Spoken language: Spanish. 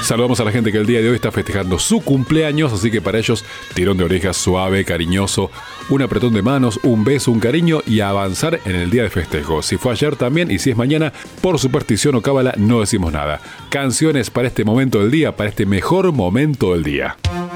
Saludamos a la gente que el día de hoy está festejando su cumpleaños, así que para ellos, tirón de orejas suave, cariñoso, un apretón de manos, un beso, un cariño y a avanzar en el día de festejo. Si fue ayer también y si es mañana, por superstición o cábala, no decimos nada. Canciones para este momento del día, para este mejor momento del día.